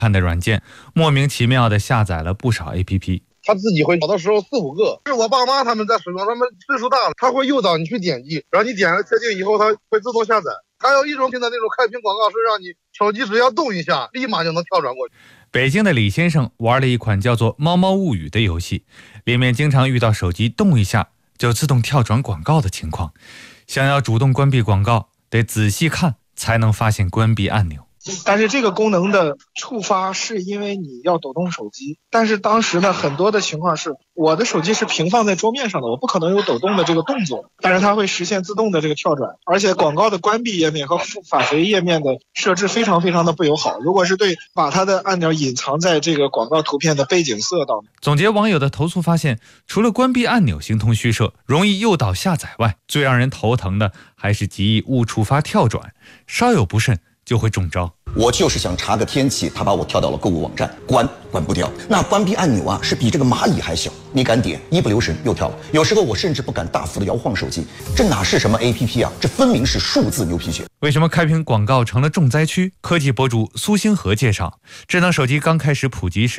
看的软件，莫名其妙的下载了不少 APP。 他自己会找的时候4、5个，是我爸妈他们在使用，他们岁数大了，他会诱导你去点击，然后你点了确定以后，他会自动下载。还有一种现在那种开屏广告是让你手机只要动一下，立马就能跳转过去。 北京的李先生玩了一款叫做《猫猫物语》的游戏，里面经常遇到手机动一下就自动跳转广告的情况。想要主动关闭广告，得仔细看才能发现关闭按钮。 但是这个功能的触发是因为你要抖动手机，但是当时呢，很多的情况是我的手机是平放在桌面上的，我不可能有抖动的这个动作，但是它会实现自动的这个跳转，而且广告的关闭页面和返回页面的设置非常非常的不友好。如果是把它的按钮隐藏在这个广告图片的背景色当中。 总结网友的投诉发现，除了关闭按钮形同虚设，容易诱导下载外，最让人头疼的还是极易误触发跳转，稍有不慎就会中招。 我就是想查个天气，他把我跳到了购物网站，关不掉。那关闭按钮啊，是比这个蚂蚁还小，你敢点，一不留神又跳了。有时候我甚至不敢大幅的摇晃手机，这哪是什么 APP 啊，这分明是数字牛皮癣。 为什么开屏广告成了重灾区？科技博主苏星河介绍，智能手机刚开始普及时，